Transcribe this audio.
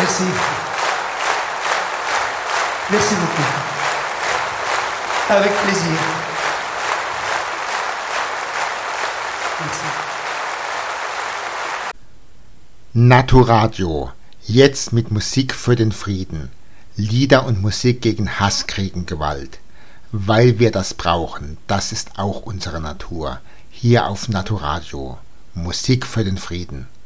Merci. Merci beaucoup. Avec plaisir. Merci. Naturadio. Jetzt mit Musik für den Frieden. Lieder und Musik gegen Hass, Krieg und Gewalt. Weil wir das brauchen, das ist auch unsere Natur. Hier auf Naturadio. Musik für den Frieden.